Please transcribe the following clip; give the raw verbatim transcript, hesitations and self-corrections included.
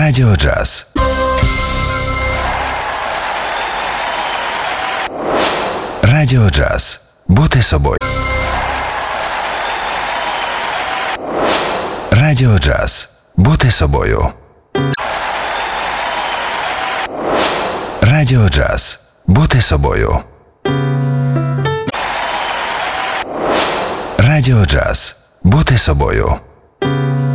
Радіо Джаз. Радіо Джаз. Бути собою. Радіо Джаз. Бути собою. Радіо Джаз. Бути собою. Радіо Джаз. Бути собою.